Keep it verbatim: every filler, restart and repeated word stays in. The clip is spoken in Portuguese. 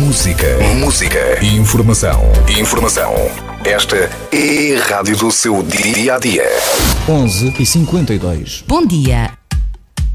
Música. Música. Informação. Informação. Esta é a rádio do seu dia a dia. onze e cinquenta e dois. Bom dia.